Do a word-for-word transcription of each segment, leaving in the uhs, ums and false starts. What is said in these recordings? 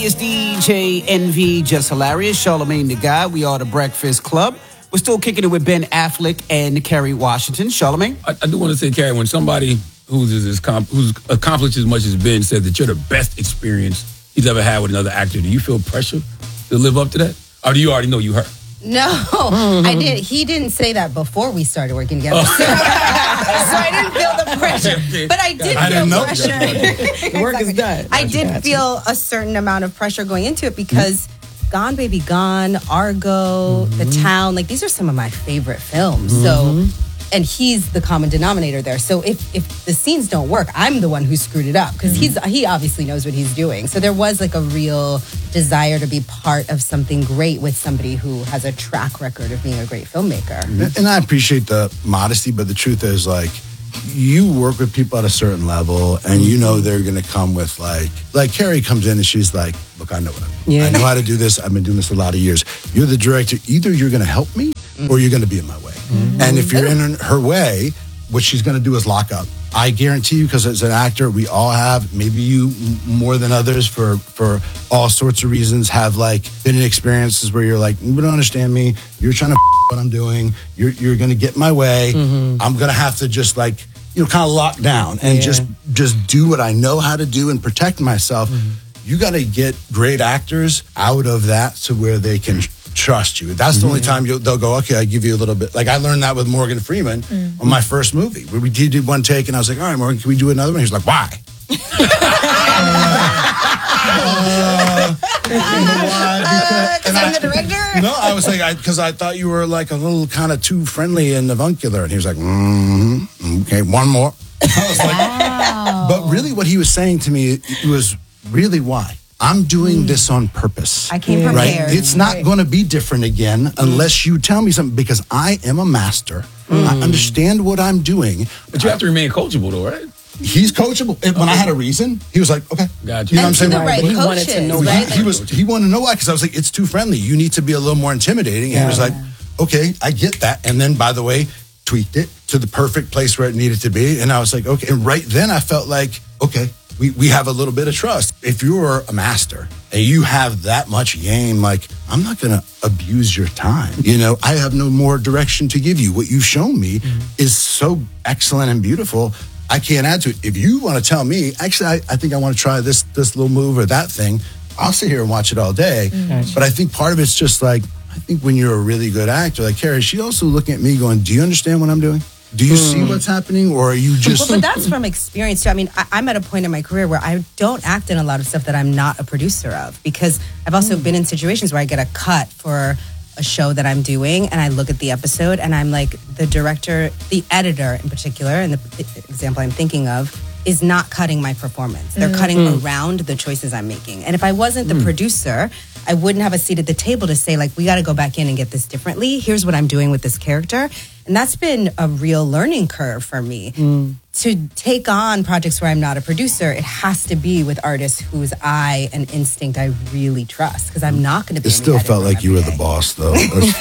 It's D J Envy, Just Hilarious, Charlamagne the Guy. We are the Breakfast Club. We're still kicking it with Ben Affleck and Kerry Washington. Charlamagne? I, I do want to say, Kerry, when somebody who's, as, comp- who's accomplished as much as Ben says that you're the best experience he's ever had with another actor, do you feel pressure to live up to that? Or do you already know you hurt? No, I did. He didn't say that before we started working together. Oh. So, so I didn't feel the pressure. But I did I feel know. pressure. The work is done. I did Gotcha. feel a certain amount of pressure going into it because mm-hmm. Gone Baby Gone, Argo, mm-hmm. The Town, like these are some of my favorite films. Mm-hmm. So, and he's the common denominator there. So if if the scenes don't work, I'm the one who screwed it up because mm-hmm. he's he obviously knows what he's doing. So there was like a real desire to be part of something great with somebody who has a track record of being a great filmmaker. And I appreciate the modesty, but the truth is, like, you work with people at a certain level and you know they're going to come with like, like Kerry comes in and she's like, look, I know what I'm doing. Yeah. I know how to do this. I've been doing this a lot of years. You're the director. Either you're going to help me or you're going to be in my way. Mm-hmm. And if you're in her way, what she's going to do is lock up. I guarantee you, because as an actor, we all have, maybe you more than others for, for all sorts of reasons, have like been in experiences where you're like, you don't understand me. You're trying to what I'm doing. You're, you're going to get in my way. Mm-hmm. I'm going to have to just like, you know, kind of lock down and yeah. just, just do what I know how to do and protect myself. Mm-hmm. You got to get great actors out of that to where they can trust you. That's the mm-hmm. only time you'll, they'll go, okay, I give you a little bit. Like I learned that with Morgan Freeman mm-hmm. on my first movie. We did one take and I was like, all right, Morgan, can we do another one? He was like, why? uh, you know why? Because I'm the director? No, I was like, because I, I thought you were like a little kind of too friendly and avuncular. And he was like, mm-hmm. Okay, one more. I was like, wow. But really what he was saying to me was really why. I'm doing mm. this on purpose. I came prepared. Right? It's not right. going to be different again mm. unless you tell me something, because I am a master. Mm. I understand what I'm doing. But you have to remain coachable though, right? He's coachable. When okay. I had a reason, he was like, okay. Gotcha. You know what I'm saying? Right. He wanted to know. Right? He, he, was, he wanted to know why, because I was like, it's too friendly. You need to be a little more intimidating. And yeah. he was like, okay, I get that. And then, by the way, tweaked it to the perfect place where it needed to be. And I was like, okay. And right then I felt like, okay, we, we have a little bit of trust. If you're a master and you have that much game, like, I'm not going to abuse your time. You know, I have no more direction to give you. What you've shown me mm-hmm. is so excellent and beautiful. I can't add to it. If you want to tell me, actually, I, I think I want to try this this little move or that thing, I'll sit here and watch it all day. Mm-hmm. But I think part of it's just like, I think when you're a really good actor, like Kerry, she's also looking at me going, do you understand what I'm doing? Do you mm. see what's happening, or are you just... Well, but that's from experience, too. I mean, I, I'm at a point in my career where I don't act in a lot of stuff that I'm not a producer of, because I've also mm. been in situations where I get a cut for a show that I'm doing, and I look at the episode, and I'm like, the director, the editor in particular, and the, the example I'm thinking of, is not cutting my performance. They're mm. cutting mm. around the choices I'm making. And if I wasn't the mm. producer, I wouldn't have a seat at the table to say, like, we got to go back in and get this differently. Here's what I'm doing with this character. And that's been a real learning curve for me. Mm. To take on projects where I'm not a producer, it has to be with artists whose eye and instinct I really trust, because I'm not going to be... It still felt like you were the boss, though.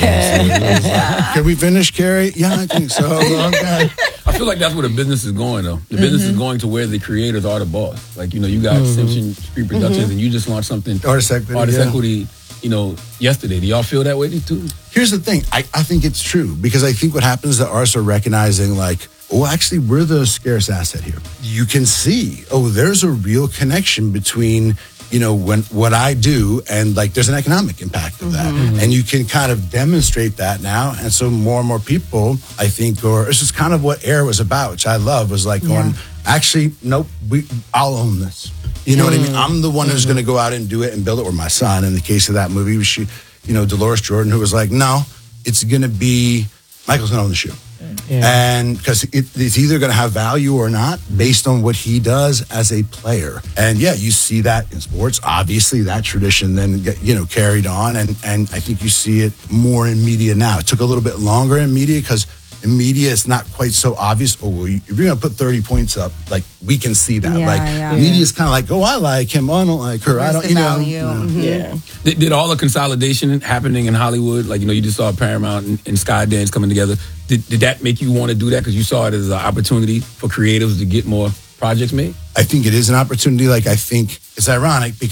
yeah. Can we finish, Kerry? Yeah, I think so. Okay. I feel like that's where the business is going, though. The mm-hmm. business is going to where the creators are the boss. Like, you know, you got mm-hmm. Simpson Street Productions, mm-hmm. and you just launched something... Artist Equity. Artist yeah. Equity, you know, yesterday. Do y'all feel that way, too? Here's the thing. I, I think it's true, because I think what happens is that artists are recognizing, like, oh, actually, we're the scarce asset here. You can see, oh, there's a real connection between, you know, when what I do and, like, there's an economic impact of that. Mm-hmm. And you can kind of demonstrate that now. And so more and more people, I think, or this is kind of what Air was about, which I love, was like going, yeah. actually, nope, we, I'll own this. You know mm-hmm. what I mean? I'm the one who's mm-hmm. going to go out and do it and build it, or my son. In the case of that movie, was she, you know, Dolores Jordan, who was like, no, it's going to be, Michael's going to own the shoe. Yeah. And because it, it's either going to have value or not based on what he does as a player. And yeah, you see that in sports. Obviously, that tradition then, you know, carried on. And, and I think you see it more in media now. It took a little bit longer in media because in media, it's not quite so obvious. Oh, well, if you're going to put thirty points up, like, we can see that. Yeah, like, yeah. media is kind of like, oh, I like him. Oh, I don't like her. Where's I don't, the you know. value? Mm-hmm. Yeah. Did, did all the consolidation happening in Hollywood, like, you know, you just saw Paramount and, and Skydance coming together, did, did that make you want to do that because you saw it as an opportunity for creatives to get more projects made? I think it is an opportunity. Like, I think it's ironic because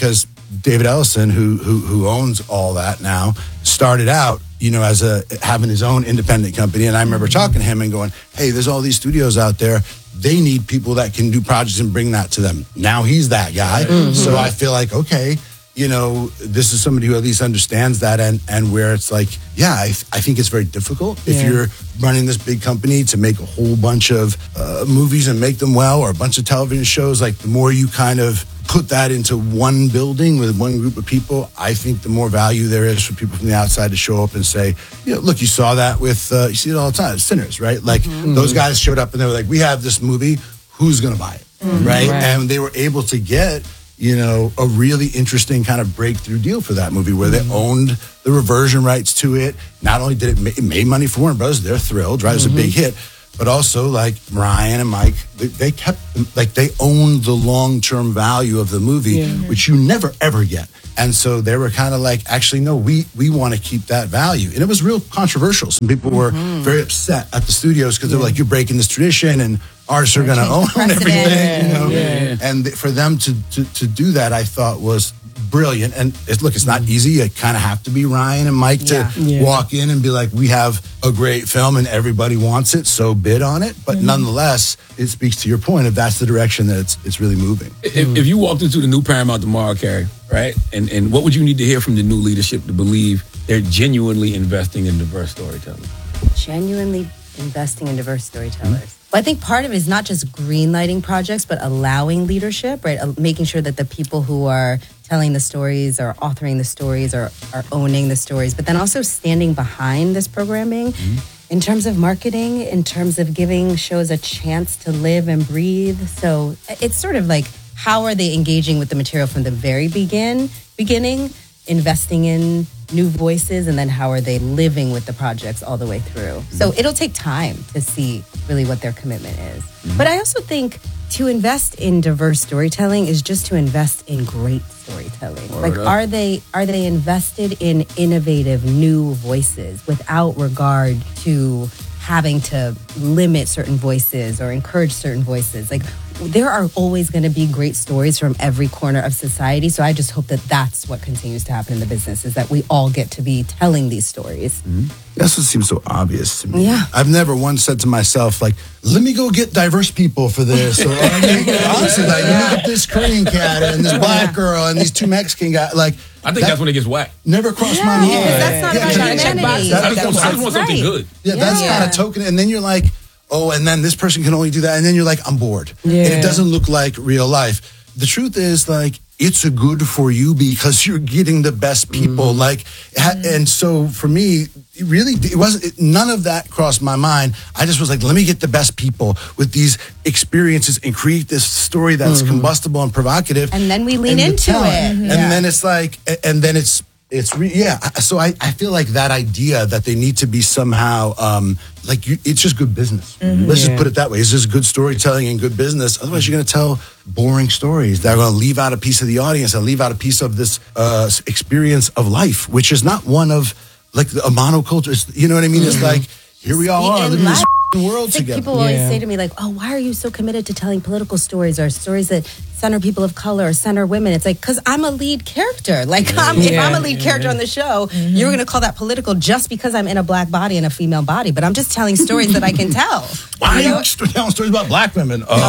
David Ellison, who who who owns all that now, started out, you know, as a having his own independent company. And I remember talking to him and going, hey, there's all these studios out there. They need people that can do projects and bring that to them. Now he's that guy. Mm-hmm. So I feel like, okay, you know, this is somebody who at least understands that, and, and where it's like, yeah, I, I think it's very difficult if Yeah. you're running this big company to make a whole bunch of uh, movies and make them well, or a bunch of television shows. Like, the more you kind of put that into one building with one group of people, I think the more value there is for people from the outside to show up and say, you know, look, you saw that with, uh, you see it all the time, Sinners, right? Like, mm-hmm. those guys showed up and they were like, we have this movie, who's going to buy it, mm-hmm. right? Right. And they were able to get, you know, a really interesting kind of breakthrough deal for that movie where mm-hmm. they owned the reversion rights to it. Not only did it, ma- it made money for Warner Bros., they're thrilled, right? It was mm-hmm. a big hit. But also, like, Ryan and Mike, they, they kept, like, they owned the long-term value of the movie, Yeah. which you never, ever get. And so they were kind of like, actually, no, we we want to keep that value. And it was real controversial. Some people were Mm-hmm. very upset at the studios because they were like, you're breaking this tradition and artists are going to own Precedent. everything. You know? Yeah. And th- for them to, to, to do that, I thought was brilliant. And it, look, it's not easy. You kind of have to be Ryan and Mike to Yeah. Yeah. walk in and be like, we have a great film and everybody wants it, so bid on it. But nonetheless, it speaks to your point of that's the direction that it's it's really moving. If, if you walked into the new Paramount tomorrow, Carrie, right, and and what would you need to hear from the new leadership to believe they're genuinely investing in diverse storytelling? Genuinely investing in diverse storytellers. Well, I think part of it is not just greenlighting projects, but allowing leadership, right? Uh, making sure that the people who are telling the stories or authoring the stories or are owning the stories, but then also standing behind this programming in terms of marketing, in terms of giving shows a chance to live and breathe. So it's sort of like, how are they engaging with the material from the very begin, beginning, investing in new voices, and then how are they living with the projects all the way through? So it'll take time to see really what their commitment is. But I also think to invest in diverse storytelling is just to invest in great storytelling. Word Like, up. are they are they invested in innovative new voices without regard to having to limit certain voices or encourage certain voices? Like, there are always going to be great stories from every corner of society. So I just hope that that's what continues to happen in the business, is that we all get to be telling these stories. That's what seems so obvious to me. Yeah. I've never once said to myself, like, let me go get diverse people for this. Or, I mean, honestly, like, let me get this Korean cat and this black girl and these two Mexican guys. Like, I think that that's when it gets whacked. never crossed Yeah, my mind. because that's not Yeah, about check- check humanity. boxes. I That just want, I just want something right. good. Yeah, that's Yeah. kind of token. And then you're like, oh, and then this person can only do that. And then you're like, I'm bored. Yeah. And it doesn't look like real life. The truth is, like, it's a good for you because you're getting the best people. Like, ha- and so for me, it really, it wasn't, it, none of that crossed my mind. I just was like, let me get the best people with these experiences and create this story that's combustible and provocative. And then we lean And the into talent. it. And Yeah. then it's like, and then it's, it's re- yeah. So I, I feel like that idea that they need to be somehow um, like you, it's just good business. Let's Yeah. just put it that way. It's just good storytelling and good business. Otherwise, you're going to tell boring stories that are going to leave out a piece of the audience and leave out a piece of this uh, experience of life, which is not one of like a monoculture. It's- You know what I mean? It's like here we all In are living this life. world It's like together. people always Yeah. say to me, like, oh, why are you so committed to telling political stories or stories that center people of color or center women? It's like, because I'm a lead character. Like, I'm, if Yeah. I'm a lead character on the show, you're going to call that political just because I'm in a black body and a female body. But I'm just telling stories that I can tell. Why You know? are you st- telling stories about black women? Uh,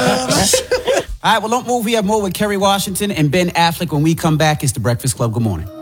All right, well, don't move. We have more with Kerry Washington and Ben Affleck. When we come back, it's The Breakfast Club. Good morning.